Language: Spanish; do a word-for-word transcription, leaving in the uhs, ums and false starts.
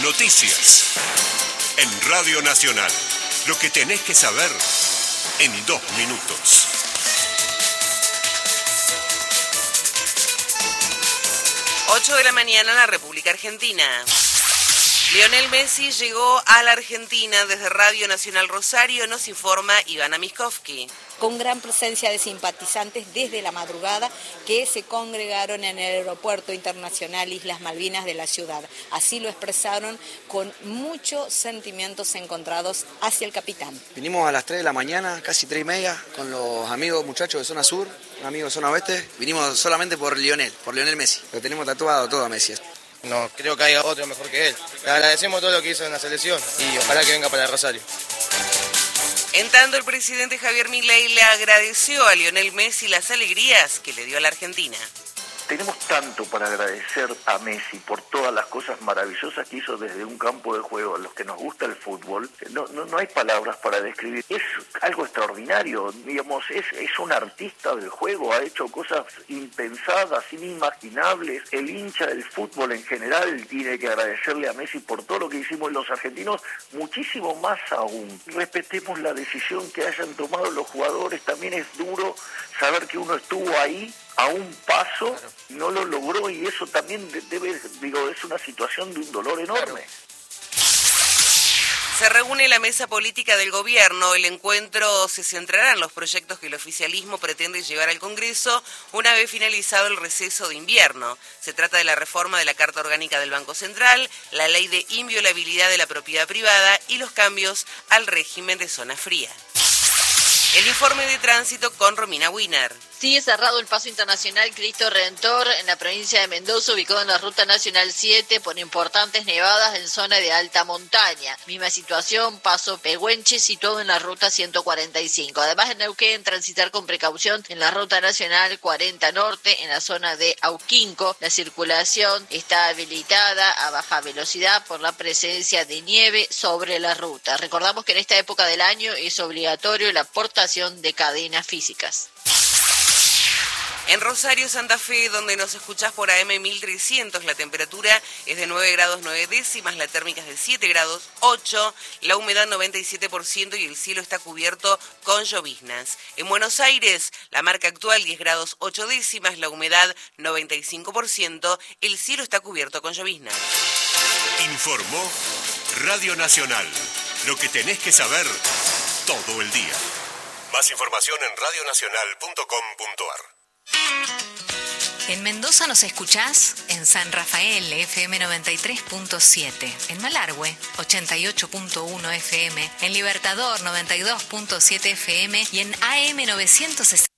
Noticias. En Radio Nacional. Lo que tenés que saber en dos minutos. ocho de la mañana en la República Argentina. Lionel Messi llegó a la Argentina desde Radio Nacional Rosario, nos informa Ivana Miskovsky. Con gran presencia de simpatizantes desde la madrugada que se congregaron en el Aeropuerto Internacional Islas Malvinas de la ciudad. Así lo expresaron con muchos sentimientos encontrados hacia el capitán. Vinimos a las tres de la mañana, casi tres y media, con los amigos muchachos de Zona Sur, amigos de Zona Oeste. Vinimos solamente por Lionel, por Lionel Messi. Lo tenemos tatuado todo a Messi. No creo que haya otro mejor que él. Le agradecemos todo lo que hizo en la selección y ojalá que venga para Rosario. En tanto, el presidente Javier Milei le agradeció a Lionel Messi las alegrías que le dio a la Argentina. Tenemos tanto para agradecer a Messi por todas las cosas maravillosas que hizo desde un campo de juego. A los que nos gusta el fútbol, no, no, no hay palabras para describir. Es algo extraordinario, digamos, es, es un artista del juego, ha hecho cosas impensadas, inimaginables. El hincha del fútbol en general tiene que agradecerle a Messi por todo lo que hicimos los argentinos, muchísimo más aún. Respetemos la decisión que hayan tomado los jugadores, también es duro saber que uno estuvo ahí a un paso, no lo logró y eso también debe, digo, es una situación de un dolor enorme. Se reúne la mesa política del gobierno. El encuentro se centrará en los proyectos que el oficialismo pretende llevar al Congreso una vez finalizado el receso de invierno. Se trata de la reforma de la Carta Orgánica del Banco Central, la ley de inviolabilidad de la propiedad privada y los cambios al régimen de zona fría. El informe de tránsito con Romina Wiener. Sigue cerrado el paso internacional Cristo Redentor en la provincia de Mendoza, ubicado en la ruta nacional siete por importantes nevadas en zona de alta montaña. Misma situación, paso Pehuenche, situado en la ruta ciento cuarenta y cinco. Además, en Neuquén, transitar con precaución en la ruta nacional cuarenta norte, en la zona de Auquinco. La circulación está habilitada a baja velocidad por la presencia de nieve sobre la ruta. Recordamos que en esta época del año es obligatorio la portación de cadenas físicas. En Rosario, Santa Fe, donde nos escuchás por A M mil trescientos, la temperatura es de nueve grados nueve décimas, la térmica es de siete grados ocho, la humedad noventa y siete por ciento y el cielo está cubierto con lloviznas. En Buenos Aires, la marca actual diez grados ocho décimas, la humedad noventa y cinco por ciento, el cielo está cubierto con lloviznas. Informó Radio Nacional. Lo que tenés que saber todo el día. Más información en radio nacional punto com punto a r. En Mendoza nos escuchás en San Rafael, F M noventa y tres punto siete, en Malargüe, ochenta y ocho punto uno F M, en Libertador, noventa y dos punto siete F M y en A M novecientos sesenta.